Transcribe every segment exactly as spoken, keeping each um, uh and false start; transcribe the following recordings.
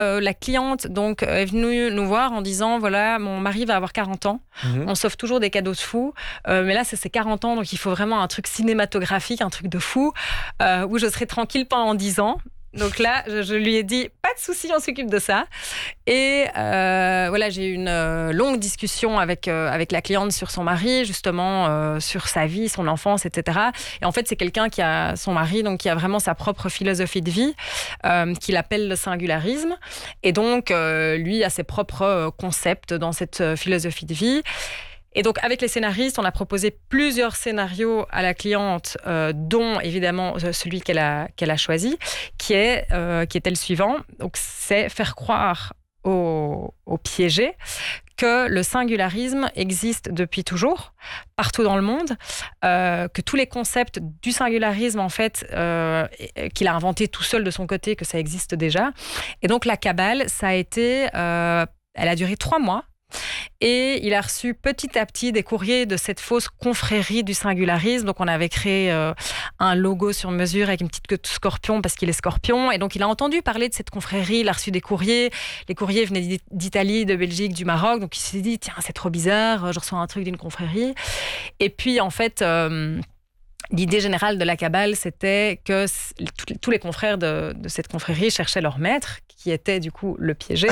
Euh, la cliente donc est venue nous voir en disant voilà, mon mari va avoir quarante ans, mmh. on s'offre toujours des cadeaux de fou, euh, mais là c'est ses quarante ans, donc il faut vraiment un truc cinématographique, un truc de fou, euh, où je serai tranquille pendant dix ans. Donc là, je, je lui ai dit, pas de souci, on s'occupe de ça. Et euh, voilà, j'ai eu une euh, longue discussion avec, euh, avec la cliente sur son mari, justement, euh, sur sa vie, son enfance, et cetera. Et en fait, c'est quelqu'un qui a, son mari, donc qui a vraiment sa propre philosophie de vie, euh, qu'il appelle le singularisme. Et donc, euh, lui a ses propres concepts dans cette philosophie de vie. Et donc, avec les scénaristes, on a proposé plusieurs scénarios à la cliente, euh, dont évidemment celui qu'elle a, qu'elle a choisi, qui, est, euh, qui était le suivant. Donc, c'est faire croire aux, aux piégés que le singularisme existe depuis toujours, partout dans le monde, euh, que tous les concepts du singularisme, en fait, euh, qu'il a inventé tout seul de son côté, que ça existe déjà. Et donc, la cabale, ça a été... Euh, elle a duré trois mois. Et il a reçu petit à petit des courriers de cette fausse confrérie du singularisme. Donc, on avait créé euh, un logo sur mesure avec une petite queue de scorpion parce qu'il est scorpion. Et donc, il a entendu parler de cette confrérie. Il a reçu des courriers. Les courriers venaient d'Italie, de Belgique, du Maroc. Donc, il s'est dit, tiens, c'est trop bizarre. Je reçois un truc d'une confrérie. Et puis, en fait... Euh, L'idée générale de la cabale, c'était que tous les confrères de, de cette confrérie cherchaient leur maître, qui était du coup le piégé.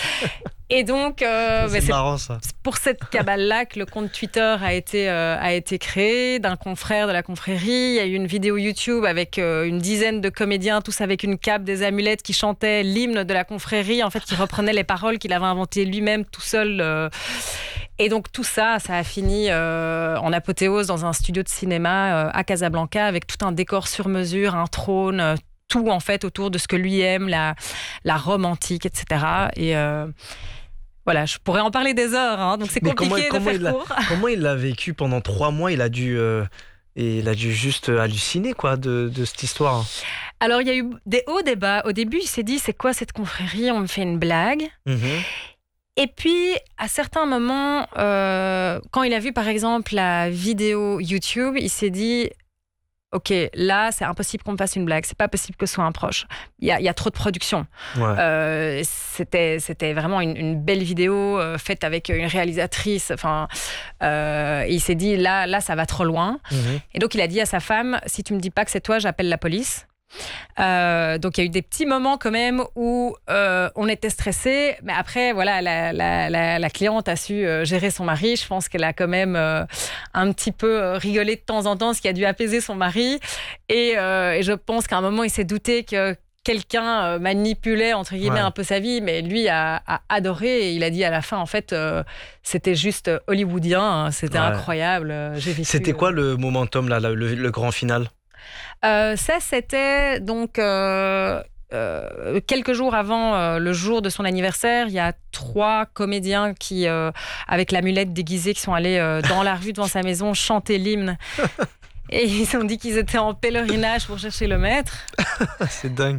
Et donc, euh, c'est, c'est marrant ça. Pour cette cabale-là que le compte Twitter a été, euh, a été créé d'un confrère de la confrérie. Il y a eu une vidéo YouTube avec euh, une dizaine de comédiens, tous avec une cape, des amulettes, qui chantaient l'hymne de la confrérie, en fait, qui reprenaient les paroles qu'il avait inventées lui-même tout seul. Euh, Et donc tout ça, ça a fini euh, en apothéose dans un studio de cinéma euh, à Casablanca avec tout un décor sur mesure, un trône, euh, tout en fait autour de ce que lui aime, la, la Rome antique, et cetera. Et euh, voilà, je pourrais en parler des heures, hein, donc c'est Mais compliqué comment, de comment faire court. Comment il l'a vécu pendant trois mois? Il a dû... Euh... Et il a dû juste halluciner quoi, de, de cette histoire. Alors, il y a eu des hauts, des bas. Au début, il s'est dit, c'est quoi cette confrérie? On me fait une blague. Mm-hmm. Et puis, à certains moments, euh, quand il a vu, par exemple, la vidéo YouTube, il s'est dit... Ok, là, c'est impossible qu'on me fasse une blague. C'est pas possible que ce soit un proche. Il y a, il y a trop de production. Ouais. Euh, c'était, c'était vraiment une, une belle vidéo euh, faite avec une réalisatrice. Enfin, euh, il s'est dit là, là, ça va trop loin. Mmh. Et donc, il a dit à sa femme, si tu me dis pas que c'est toi, j'appelle la police. Euh, donc il y a eu des petits moments quand même où euh, on était stressés, mais après voilà, la, la, la, la cliente a su euh, gérer son mari. Je pense qu'elle a quand même euh, un petit peu euh, rigolé de temps en temps, ce qui a dû apaiser son mari, et, euh, et je pense qu'à un moment il s'est douté que quelqu'un euh, manipulait entre guillemets ouais. un peu sa vie, mais lui a, a adoré, et il a dit à la fin en fait euh, c'était juste hollywoodien, hein, c'était ouais. incroyable, j'ai vécu. C'était quoi le momentum là, le, le, le grand final? Euh, ça, c'était donc euh, euh, quelques jours avant euh, le jour de son anniversaire. Il y a trois comédiens qui, euh, avec l'amulette déguisée, qui sont allés euh, dans la rue devant sa maison chanter l'hymne. Et ils ont dit qu'ils étaient en pèlerinage pour chercher le maître. C'est dingue.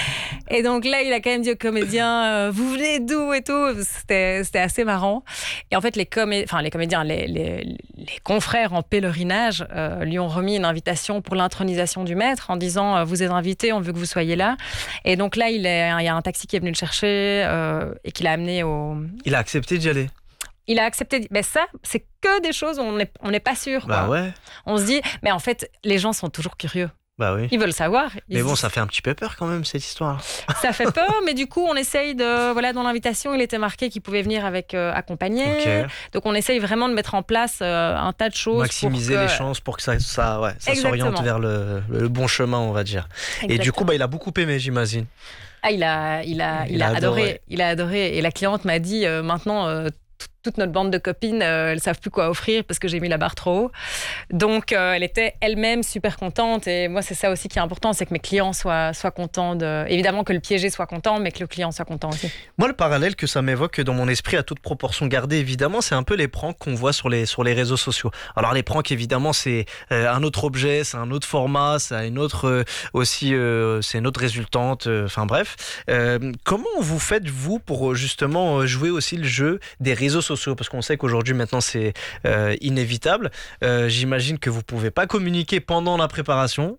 Et donc là, il a quand même dit aux comédiens euh, « Vous venez d'où ?» et tout. C'était, c'était assez marrant. Et en fait, les, comé- enfin, les comédiens, les, les, les confrères en pèlerinage euh, lui ont remis une invitation pour l'intronisation du maître en disant euh, « Vous êtes invité, on veut que vous soyez là. » Et donc là, il, est, il y a un taxi qui est venu le chercher euh, et qui l'a amené au... Il a accepté d'y aller. Il a accepté. Mais ça, c'est que des choses où on n'est on n'est pas sûr. Quoi. Bah ouais. On se dit, mais en fait, les gens sont toujours curieux. Bah oui. Ils veulent savoir. Ils mais bon, disent... ça fait un petit peu peur quand même, cette histoire. Ça fait peur, mais du coup, on essaye de... Voilà, dans l'invitation, il était marqué qu'il pouvait venir avec euh, accompagné. Okay. Donc, on essaye vraiment de mettre en place euh, un tas de choses. Maximiser pour que... les chances pour que ça, ça, ouais, ça s'oriente vers le, le bon chemin, on va dire. Exactement. Et du coup, bah, il a beaucoup aimé, j'imagine. Ah, il a, il a, il, il a, a adoré. adoré. Il a adoré. Et la cliente m'a dit, euh, maintenant... Euh, toute notre bande de copines, euh, elles ne savent plus quoi offrir parce que j'ai mis la barre trop haut. Donc, euh, elle était elle-même super contente. Et moi, c'est ça aussi qui est important, c'est que mes clients soient, soient contents. De... Évidemment que le piégé soit content, mais que le client soit content aussi. Moi, le parallèle que ça m'évoque dans mon esprit, à toute proportion gardée, évidemment, c'est un peu les pranks qu'on voit sur les, sur les réseaux sociaux. Alors, les pranks, évidemment, c'est euh, un autre objet, c'est un autre format, ça a une autre, euh, aussi, euh, c'est une autre résultante. Enfin, euh, bref. Euh, comment vous faites, vous, pour justement jouer aussi le jeu des réseaux sociaux? Parce qu'on sait qu'aujourd'hui maintenant c'est euh, inévitable. Euh, j'imagine que vous pouvez pas communiquer pendant la préparation.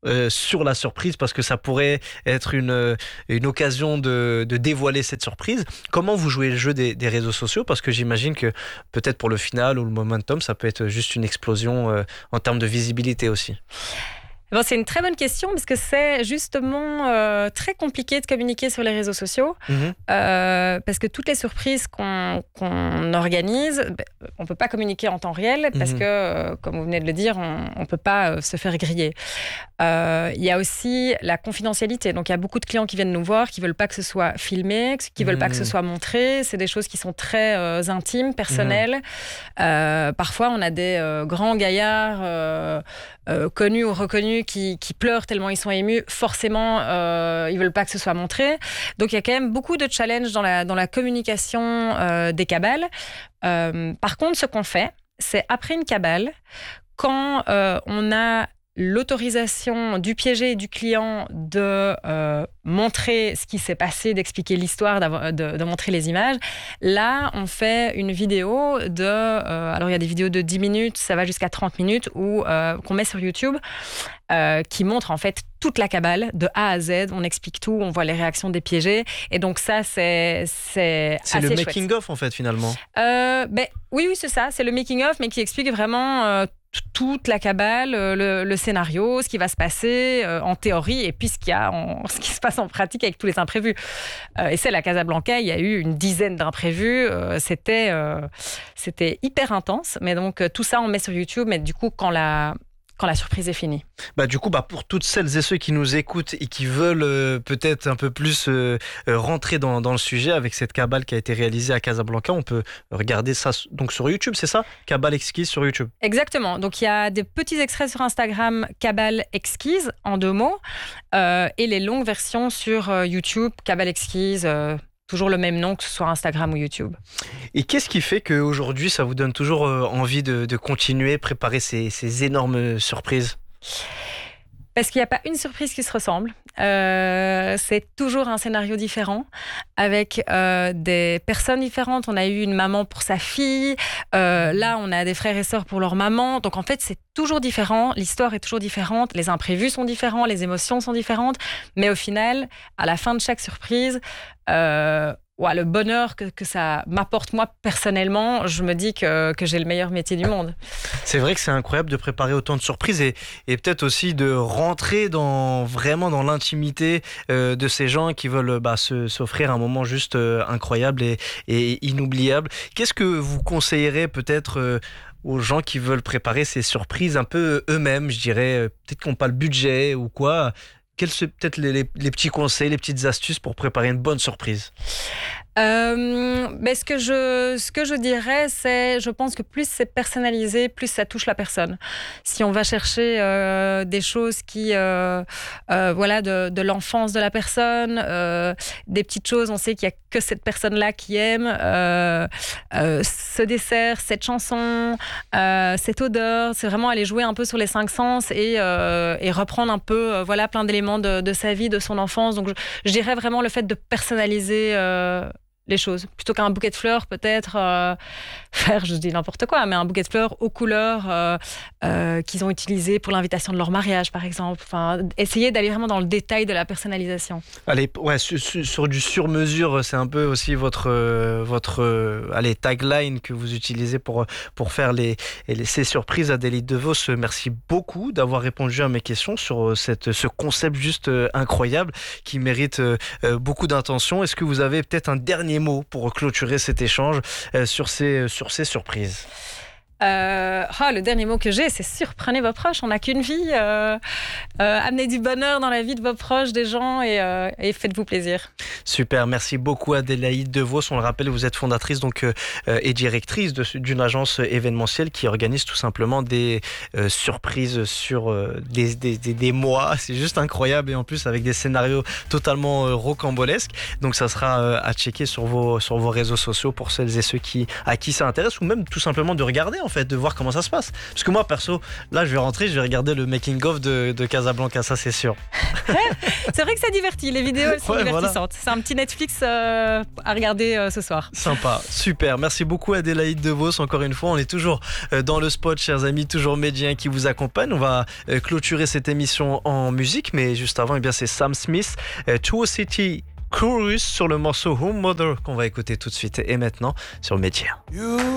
euh, sur la surprise parce que ça pourrait être une, une occasion de, de dévoiler cette surprise. Comment vous jouez le jeu des, des réseaux sociaux? Parce que j'imagine que peut-être pour le final ou le momentum, ça peut être juste une explosion euh, en termes de visibilité aussi. Bon, c'est une très bonne question parce que c'est justement euh, très compliqué de communiquer sur les réseaux sociaux mmh. euh, parce que toutes les surprises qu'on, qu'on organise, on ne peut pas communiquer en temps réel parce mmh. que, euh, comme vous venez de le dire, on ne peut pas euh, se faire griller. Il euh, y a aussi la confidentialité. Donc, il y a beaucoup de clients qui viennent nous voir, qui ne veulent pas que ce soit filmé, qui ne veulent mmh. pas que ce soit montré. C'est des choses qui sont très euh, intimes, personnelles. Mmh. Euh, parfois, on a des euh, grands gaillards euh, euh, connus ou reconnus Qui, qui pleurent tellement ils sont émus, forcément euh, ils veulent pas que ce soit montré. Donc il y a quand même beaucoup de challenges dans la, dans la communication euh, des cabales. Euh, par contre, ce qu'on fait, c'est après une cabale, quand euh, on a l'autorisation du piégé et du client de euh, montrer ce qui s'est passé, d'expliquer l'histoire, de, de montrer les images. Là, on fait une vidéo de... Euh, alors, il y a des vidéos de dix minutes, ça va jusqu'à trente minutes, où, euh, qu'on met sur YouTube, euh, qui montre en fait toute la cabale, de A à Z. On explique tout, on voit les réactions des piégés. Et donc ça, c'est C'est, c'est assez le chouette. making-of, en fait, finalement. Euh, ben, oui, oui, c'est ça. C'est le making-of, mais qui explique vraiment... Euh, toute la cabale, le, le scénario, ce qui va se passer euh, en théorie et puis ce, qu'il y a en, ce qui se passe en pratique avec tous les imprévus. Euh, et c'est la Casablanca, il y a eu une dizaine d'imprévus. Euh, c'était, euh, c'était hyper intense. Mais donc, tout ça, on met sur YouTube. Mais du coup, quand la... quand la surprise est finie. Bah, du coup, bah, pour toutes celles et ceux qui nous écoutent et qui veulent euh, peut-être un peu plus euh, rentrer dans, dans le sujet avec cette cabale qui a été réalisée à Casablanca, on peut regarder ça donc sur YouTube, c'est ça? Cabale Exquise sur YouTube. Exactement. Donc, il y a des petits extraits sur Instagram, Cabale Exquise, en deux mots, euh, et les longues versions sur euh, YouTube, Cabale Exquise, euh, toujours le même nom, que ce soit Instagram ou YouTube. Et qu'est-ce qui fait qu'aujourd'hui, ça vous donne toujours envie de, de continuer, préparer ces, ces énormes surprises? Parce qu'il n'y a pas une surprise qui se ressemble. Euh, c'est toujours un scénario différent, avec euh, des personnes différentes. On a eu une maman pour sa fille. Euh, là, on a des frères et sœurs pour leur maman. Donc, en fait, c'est toujours différent. L'histoire est toujours différente. Les imprévus sont différents. Les émotions sont différentes. Mais au final, à la fin de chaque surprise... Euh, Ouais, le bonheur que, que ça m'apporte moi personnellement, je me dis que, que j'ai le meilleur métier du monde. C'est vrai que c'est incroyable de préparer autant de surprises et, et peut-être aussi de rentrer dans, vraiment dans l'intimité euh, de ces gens qui veulent bah, se, s'offrir un moment juste euh, incroyable et, et inoubliable. Qu'est-ce que vous conseillerez peut-être euh, aux gens qui veulent préparer ces surprises un peu eux-mêmes, je dirais, peut-être qu'ils n'ont pas le budget ou quoi? Quels sont peut-être les, les, les petits conseils, les petites astuces pour préparer une bonne surprise? Euh, ben ce que je ce que je dirais, c'est, je pense que plus c'est personnalisé, plus ça touche la personne. Si on va chercher euh, des choses qui, euh, euh, voilà, de, de l'enfance de la personne, euh, des petites choses, on sait qu'il y a que cette personne-là qui aime euh, euh, ce dessert, cette chanson, euh, cette odeur. C'est vraiment aller jouer un peu sur les cinq sens et euh, et reprendre un peu, euh, voilà, plein d'éléments de, de sa vie, de son enfance. Donc je, je dirais vraiment le fait de personnaliser Euh, les choses, plutôt qu'un bouquet de fleurs peut-être euh, faire, je dis n'importe quoi, mais un bouquet de fleurs aux couleurs euh, euh, qu'ils ont utilisé pour l'invitation de leur mariage par exemple. Enfin, essayer d'aller vraiment dans le détail de la personnalisation. Allez, ouais, sur, sur du sur-mesure, c'est un peu aussi votre euh, votre euh, allez, tagline que vous utilisez pour pour faire les, les ces surprises. Adélie DeVos, merci beaucoup d'avoir répondu à mes questions sur cette ce concept juste euh, incroyable qui mérite euh, beaucoup d'intention. Est-ce que vous avez peut-être un dernier mot pour clôturer cet échange euh, sur ces sur ces surprises? Euh, oh, le dernier mot que j'ai, c'est surprenez vos proches. On n'a qu'une vie. Euh, euh, amenez du bonheur dans la vie de vos proches, des gens, et, euh, et faites-vous plaisir. Super, merci beaucoup Adélaïde DeVos. On le rappelle, vous êtes fondatrice donc euh, et directrice de, d'une agence événementielle qui organise tout simplement des euh, surprises sur euh, des, des, des, des mois. C'est juste incroyable et en plus avec des scénarios totalement euh, rocambolesques. Donc ça sera euh, à checker sur vos sur vos réseaux sociaux pour celles et ceux qui à qui ça intéresse ou même tout simplement de regarder en fait, de voir comment ça se passe. Parce que moi, perso, là, je vais rentrer, je vais regarder le making-of de, de Casablanca, ça c'est sûr. C'est vrai que ça divertit, les vidéos elles sont Ouais, divertissantes. voilà. C'est un petit Netflix euh, à regarder euh, ce soir. Sympa, super. Merci beaucoup Adélaïde DeVos. Encore une fois, on est toujours euh, dans le spot, chers amis, toujours Médien qui vous accompagne. On va euh, clôturer cette émission en musique, mais juste avant, eh bien, c'est Sam Smith, euh, Two City Chorus sur le morceau Home Mother qu'on va écouter tout de suite et maintenant sur Médien.